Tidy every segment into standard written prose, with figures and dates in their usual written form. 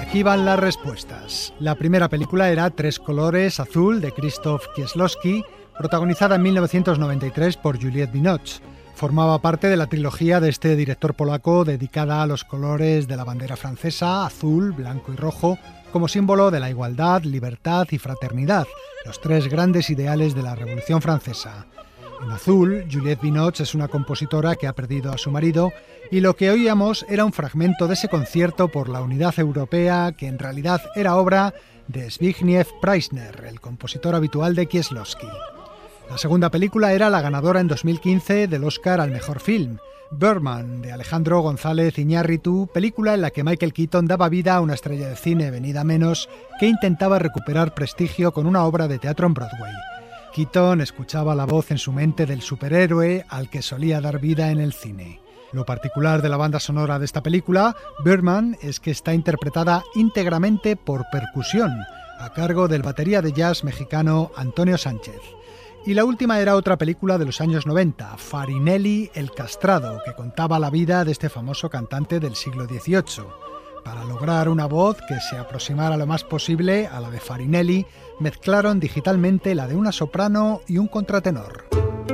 Aquí van las respuestas. La primera película era Tres colores azul de Krzysztof Kieślowski, protagonizada en 1993 por Juliette Binoche. Formaba parte de la trilogía de este director polaco dedicada a los colores de la bandera francesa, azul, blanco y rojo, como símbolo de la igualdad, libertad y fraternidad, los tres grandes ideales de la Revolución Francesa. En azul, Juliette Binoche es una compositora que ha perdido a su marido y lo que oíamos era un fragmento de ese concierto por la unidad europea que en realidad era obra de Zbigniew Preissner, el compositor habitual de Kieślowski. La segunda película era la ganadora en 2015 del Oscar al mejor film, Birdman, de Alejandro González Iñárritu, película en la que Michael Keaton daba vida a una estrella de cine venida menos que intentaba recuperar prestigio con una obra de teatro en Broadway. Keaton escuchaba la voz en su mente del superhéroe al que solía dar vida en el cine. Lo particular de la banda sonora de esta película, Birdman, es que está interpretada íntegramente por percusión, a cargo del batería de jazz mexicano Antonio Sánchez. Y la última era otra película de los años 90, Farinelli el Castrado, que contaba la vida de este famoso cantante del siglo XVIII. Para lograr una voz que se aproximara lo más posible a la de Farinelli, mezclaron digitalmente la de una soprano y un contratenor.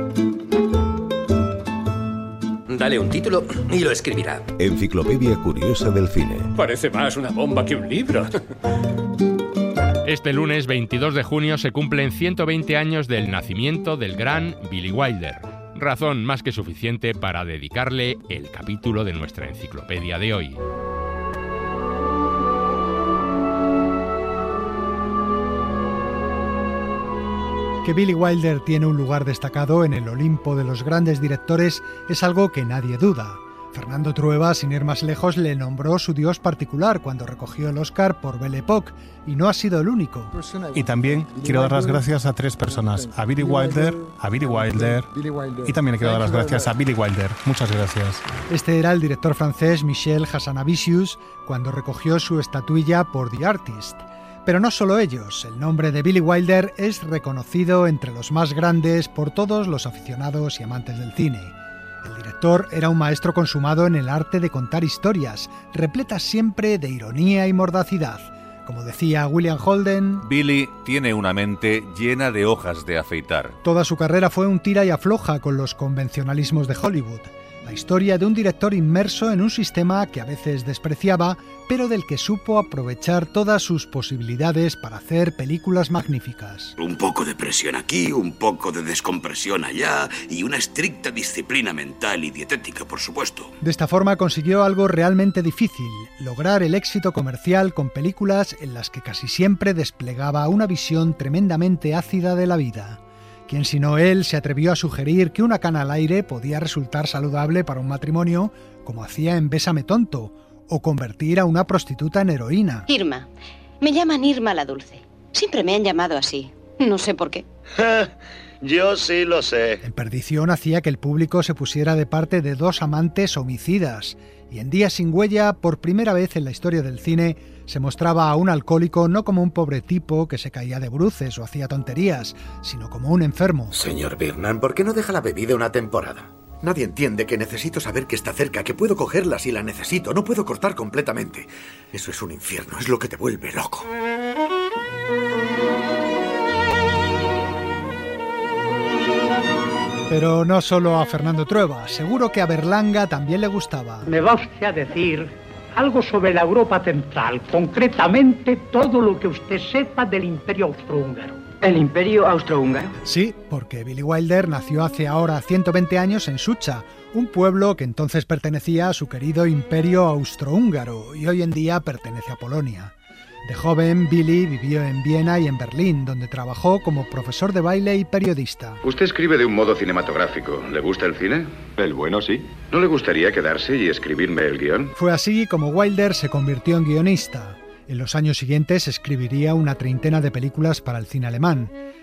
Dale un título y lo escribirá. Enciclopedia curiosa del cine. Parece más una bomba que un libro. Este lunes 22 de junio se cumplen 120 años del nacimiento del gran Billy Wilder. Razón más que suficiente para dedicarle el capítulo de nuestra enciclopedia de hoy. Que Billy Wilder tiene un lugar destacado en el Olimpo de los grandes directores es algo que nadie duda. Fernando Trueba, sin ir más lejos, le nombró su dios particular cuando recogió el Oscar por Belle Époque, y no ha sido el único. Y también quiero dar las gracias a tres personas, a Billy Wilder, y también quiero dar las gracias a Billy Wilder. Muchas gracias. Este era el director francés Michel Hazanavicius cuando recogió su estatuilla por The Artist. Pero no solo ellos, el nombre de Billy Wilder es reconocido entre los más grandes por todos los aficionados y amantes del cine. El director era un maestro consumado en el arte de contar historias, repletas siempre de ironía y mordacidad. Como decía William Holden, Billy tiene una mente llena de hojas de afeitar. Toda su carrera fue un tira y afloja con los convencionalismos de Hollywood. La historia de un director inmerso en un sistema que a veces despreciaba, pero del que supo aprovechar todas sus posibilidades para hacer películas magníficas. Un poco de presión aquí, un poco de descompresión allá y una estricta disciplina mental y dietética, por supuesto. De esta forma consiguió algo realmente difícil, lograr el éxito comercial con películas en las que casi siempre desplegaba una visión tremendamente ácida de la vida. ¿Quién sino él se atrevió a sugerir que una cana al aire podía resultar saludable para un matrimonio, como hacía en Bésame tonto, o convertir a una prostituta en heroína? Irma. Me llaman Irma la Dulce. Siempre me han llamado así. No sé por qué. Yo sí lo sé. En Perdición hacía que el público se pusiera de parte de dos amantes homicidas, y en Días sin huella, por primera vez en la historia del cine, se mostraba a un alcohólico no como un pobre tipo que se caía de bruces o hacía tonterías, sino como un enfermo. Señor Birnan, ¿por qué no deja la bebida una temporada? Nadie entiende que necesito saber que está cerca, que puedo cogerla si la necesito, no puedo cortar completamente. Eso es un infierno, es lo que te vuelve loco. Pero no solo a Fernando Trueba, seguro que a Berlanga también le gustaba. Me va usted a decir algo sobre la Europa Central, concretamente todo lo que usted sepa del Imperio Austrohúngaro. ¿El Imperio Austrohúngaro? Sí, porque Billy Wilder nació hace ahora 120 años en Sucha, un pueblo que entonces pertenecía a su querido Imperio Austrohúngaro y hoy en día pertenece a Polonia. De joven, Billy vivió en Viena y en Berlín, donde trabajó como profesor de baile y periodista. Usted escribe de un modo cinematográfico. ¿Le gusta el cine? El bueno, sí. ¿No le gustaría quedarse y escribirme el guión? Fue así como Wilder se convirtió en guionista. En los años siguientes escribiría una treintena de películas para el cine alemán.